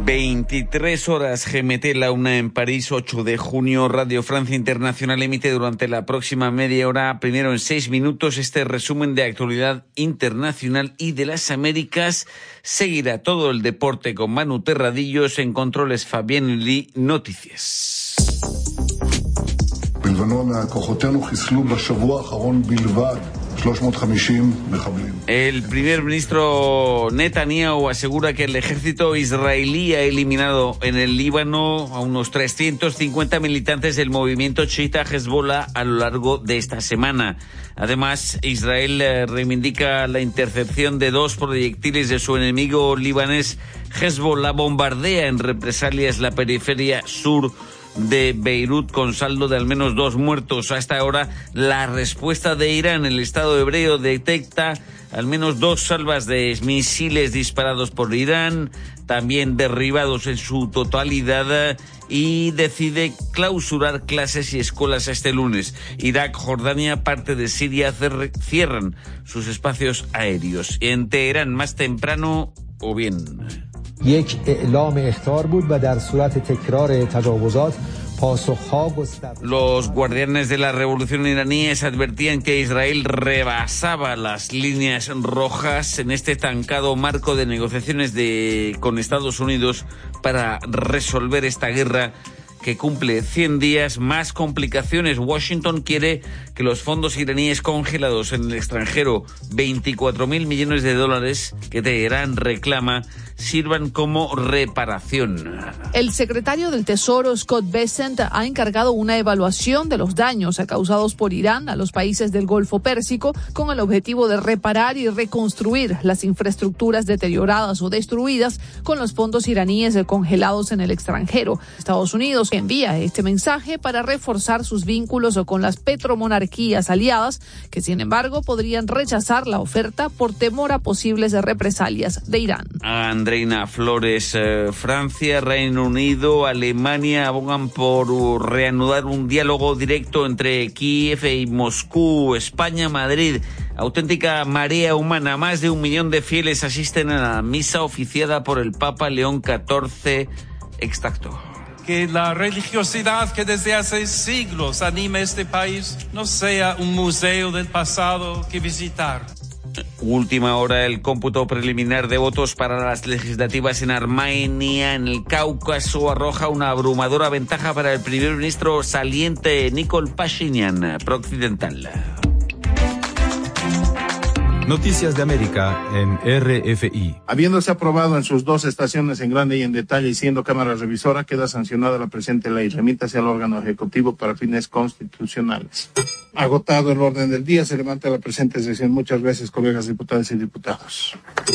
23 horas GMT, la una en París, 8 de junio. Radio Francia Internacional emite durante la próxima media hora, primero en 6 minutos, este resumen de actualidad internacional y de las Américas. Seguirá todo el deporte con Manu Terradillos, en controles Fabián Lee. Noticias. El primer ministro Netanyahu asegura que el ejército israelí ha eliminado en el Líbano a unos 350 militantes del movimiento chiita Hezbollah a lo largo de esta semana. Además, Israel reivindica la intercepción de 2 proyectiles de su enemigo libanés. Hezbollah bombardea en represalias la periferia sur de Beirut con saldo de al menos 2 muertos. Hasta ahora, la respuesta de Irán, el Estado hebreo, detecta al menos 2 salvas de misiles disparados por Irán, también derribados en su totalidad, y decide clausurar clases y escuelas este lunes. Irak, Jordania, parte de Siria cierran sus espacios aéreos. En Teherán, más temprano, o bien... Los guardianes de la revolución iraníes advertían que Israel rebasaba las líneas rojas en este estancado marco de negociaciones con Estados Unidos para resolver esta guerra que cumple 100 días. Más complicaciones. Washington quiere que los fondos iraníes congelados en el extranjero, 24.000 millones de dólares que Teherán reclama, sirvan como reparación. El secretario del Tesoro, Scott Bessent, ha encargado una evaluación de los daños causados por Irán a los países del Golfo Pérsico, con el objetivo de reparar y reconstruir las infraestructuras deterioradas o destruidas con los fondos iraníes congelados en el extranjero. Estados Unidos envía este mensaje para reforzar sus vínculos con las petromonarquías aliadas, que sin embargo podrían rechazar la oferta por temor a posibles represalias de Irán. Andreina Flores, Francia, Reino Unido, Alemania abogan por reanudar un diálogo directo entre Kiev y Moscú. España, Madrid, auténtica marea humana. Más de 1 millón de fieles asisten a la misa oficiada por el Papa León XIV. Extracto. Que la religiosidad que desde hace siglos anima este país no sea un museo del pasado que visitar. Última hora, el cómputo preliminar de votos para las legislativas en Armenia, en el Cáucaso, arroja una abrumadora ventaja para el primer ministro saliente Nikol Pashinyan, prooccidental. Noticias de América en RFI. Habiéndose aprobado en sus 2 estaciones en grande y en detalle y siendo Cámara Revisora, queda sancionada la presente ley. Remítase al órgano ejecutivo para fines constitucionales. Agotado el orden del día, se levanta la presente sesión. Muchas gracias, colegas diputadas y diputados.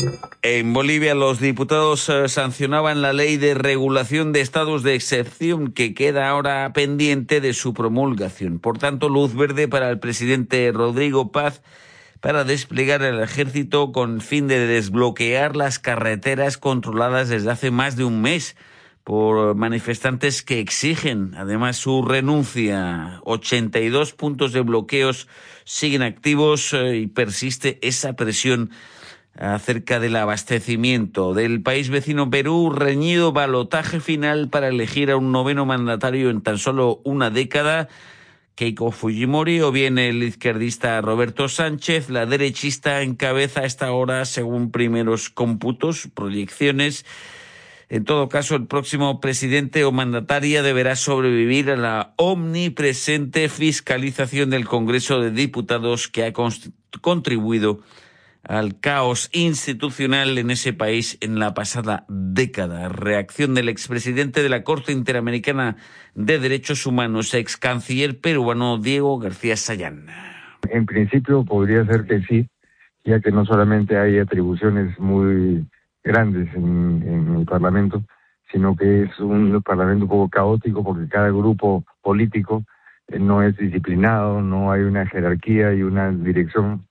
En Bolivia, los diputados sancionaban la ley de regulación de estados de excepción, que queda ahora pendiente de su promulgación. Por tanto, luz verde para el presidente Rodrigo Paz para desplegar el ejército con fin de desbloquear las carreteras controladas desde hace más de un mes por manifestantes que exigen además su renuncia. 82 puntos de bloqueos siguen activos y persiste esa presión acerca del abastecimiento. Del país vecino Perú, reñido balotaje final para elegir a un 9º mandatario en tan solo una década. Keiko Fujimori o bien el izquierdista Roberto Sánchez. La derechista encabeza a esta hora, según primeros cómputos, proyecciones. En todo caso, el próximo presidente o mandataria deberá sobrevivir a la omnipresente fiscalización del Congreso de Diputados, que ha contribuido al caos institucional en ese país en la pasada década. Reacción del expresidente de la Corte Interamericana de Derechos Humanos, ex canciller peruano Diego García Sayán. En principio podría ser que sí, ya que no solamente hay atribuciones muy grandes en el Parlamento, sino que es un Parlamento un poco caótico, porque cada grupo político no es disciplinado, no hay una jerarquía y una dirección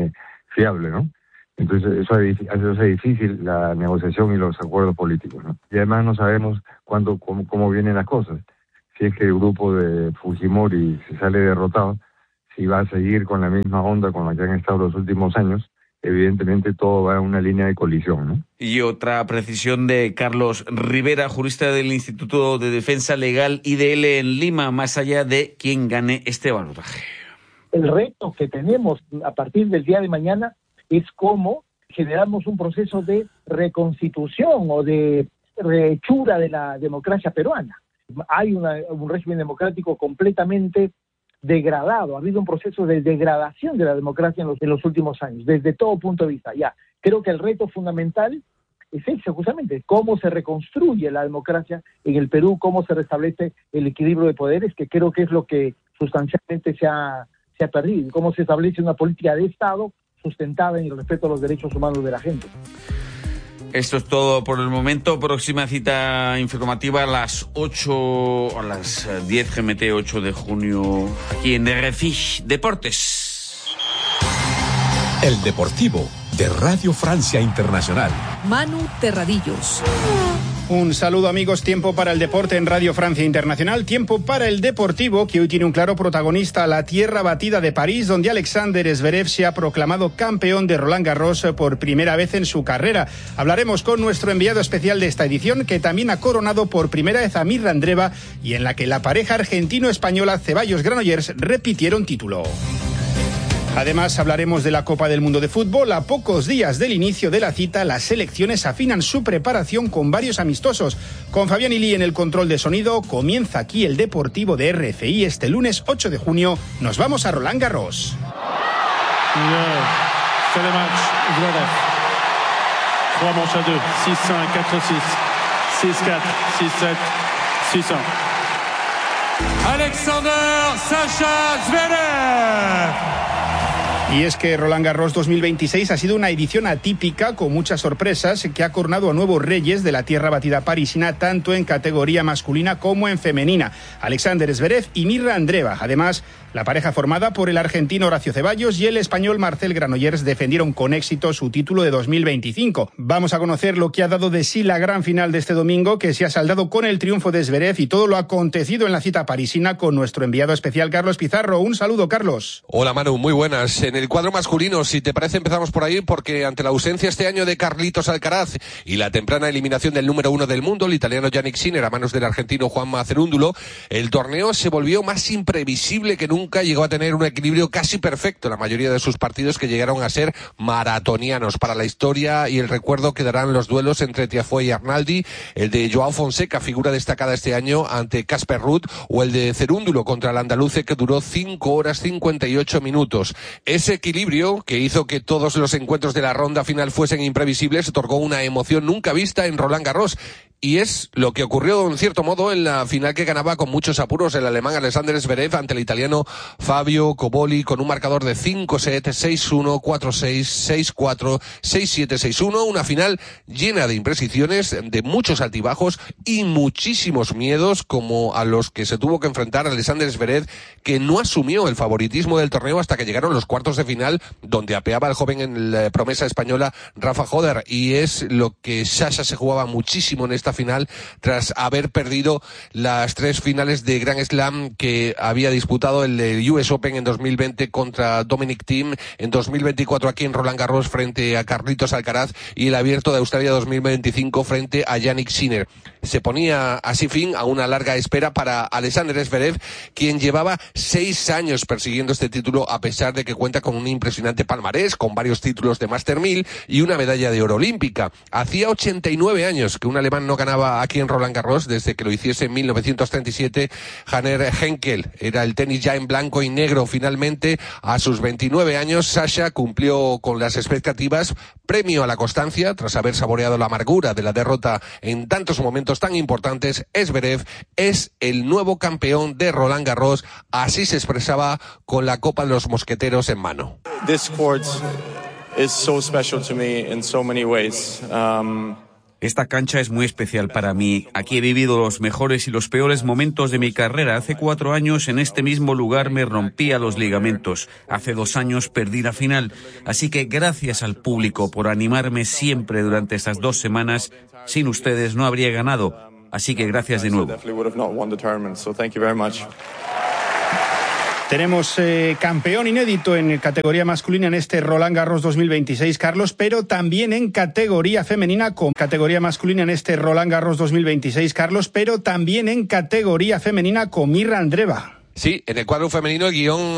fiable, ¿no? Entonces eso hace difícil la negociación y los acuerdos políticos, ¿no? Y además no sabemos cómo vienen las cosas. Si es que el grupo de Fujimori se sale derrotado, si va a seguir con la misma onda con la que han estado los últimos años, evidentemente todo va en una línea de colisión, ¿no? Y otra precisión de Carlos Rivera, jurista del Instituto de Defensa Legal IDL en Lima, más allá de quién gane este balotaje. El reto que tenemos a partir del día de mañana es cómo generamos un proceso de reconstitución o de rehechura de la democracia peruana. Hay un régimen democrático completamente degradado, ha habido un proceso de degradación de la democracia en los últimos años, desde todo punto de vista. Ya, creo que el reto fundamental es ese, justamente, cómo se reconstruye la democracia en el Perú, cómo se restablece el equilibrio de poderes, que creo que es lo que sustancialmente se ha perdido, cómo se establece una política de Estado sustentada en el respeto a los derechos humanos de la gente. Esto es todo por el momento. Próxima cita informativa a las 10 GMT, 8 de junio, aquí en RFI Deportes. El Deportivo de Radio Francia Internacional. Manu Terradillos. Un saludo, amigos. Tiempo para el deporte en Radio Francia Internacional. Tiempo para el deportivo, que hoy tiene un claro protagonista, la tierra batida de París, donde Alexander Zverev se ha proclamado campeón de Roland Garros por primera vez en su carrera. Hablaremos con nuestro enviado especial de esta edición, que también ha coronado por primera vez a Mirra Andreeva, y en la que la pareja argentino-española Ceballos-Granollers repitieron título. Además, hablaremos de la Copa del Mundo de Fútbol. A pocos días del inicio de la cita, las selecciones afinan su preparación con varios amistosos. Con Fabián Ilí en el control de sonido, comienza aquí el Deportivo de RFI. Este lunes 8 de junio nos vamos a Roland Garros. Alexander Sasha Zverev. Y es que Roland Garros 2026 ha sido una edición atípica con muchas sorpresas que ha coronado a nuevos reyes de la tierra batida parisina, tanto en categoría masculina como en femenina. Alexander Zverev y Mirra Andreeva. Además, la pareja formada por el argentino Horacio Ceballos y el español Marcel Granollers defendieron con éxito su título de 2025. Vamos a conocer lo que ha dado de sí la gran final de este domingo, que se ha saldado con el triunfo de Zverev, y todo lo acontecido en la cita parisina con nuestro enviado especial Carlos Pizarro. Un saludo, Carlos. Hola, Manu, muy buenas. En el cuadro masculino, si te parece, empezamos por ahí, porque ante la ausencia este año de Carlitos Alcaraz y la temprana eliminación del número 1 del mundo, el italiano Yannick Sinner, a manos del argentino Juanma Cerúndulo, el torneo se volvió más imprevisible que nunca. Llegó a tener un equilibrio casi perfecto en la mayoría de sus partidos, que llegaron a ser maratonianos. Para la historia y el recuerdo quedarán los duelos entre Tiafoe y Arnaldi, el de Joao Fonseca, figura destacada este año, ante Casper Ruud, o el de Cerúndulo contra el andaluce, que duró 5 horas 58 minutos. Ese equilibrio, que hizo que todos los encuentros de la ronda final fuesen imprevisibles, otorgó una emoción nunca vista en Roland Garros. Y es lo que ocurrió, en cierto modo, en la final, que ganaba con muchos apuros el alemán Alexander Zverev ante el italiano Fabio Cobolli, con un marcador de 5-7, 6-1, 4-6, 6-4, 6-7, 6-1. Una final llena de imprecisiones, de muchos altibajos y muchísimos miedos, como a los que se tuvo que enfrentar Alexander Zverev, que no asumió el favoritismo del torneo hasta que llegaron los cuartos de final, donde apeaba el joven en la promesa española Rafa Joder. Y es lo que Sasha se jugaba muchísimo en esta final, tras haber perdido las 3 finales de Grand Slam que había disputado, el de US Open en 2020 contra Dominic Thiem, en 2024 aquí en Roland Garros frente a Carlitos Alcaraz, y el Abierto de Australia 2025 frente a Yannick Sinner. Se ponía así fin a una larga espera para Alexander Zverev, quien llevaba 6 años persiguiendo este título, a pesar de que cuenta con un impresionante palmarés, con varios títulos de Master 1000 y una medalla de oro olímpica. Hacía 89 años que un alemán no ganaba aquí en Roland Garros, desde que lo hiciese en 1937 Hanner Henkel. Era el tenis ya en blanco y negro. Finalmente, a sus 29 años, Sasha cumplió con las expectativas, premio a la constancia, tras haber saboreado la amargura de la derrota en tantos momentos tan importantes. Zverev es el nuevo campeón de Roland Garros, así se expresaba con la Copa de los Mosqueteros en mano. This court is so special to me in so many ways. Esta cancha es muy especial para mí. Aquí he vivido los mejores y los peores momentos de mi carrera. Hace 4 años, en este mismo lugar, me rompía los ligamentos. Hace 2 años perdí la final. Así que gracias al público por animarme siempre durante estas 2 semanas. Sin ustedes no habría ganado. Así que gracias de nuevo. Tenemos campeón inédito en categoría masculina en este Roland Garros 2026, Carlos, pero también en categoría femenina con categoría masculina en este Roland Garros 2026, Carlos, pero también en categoría femenina con Mirra Andreeva. Sí, en el cuadro femenino el guión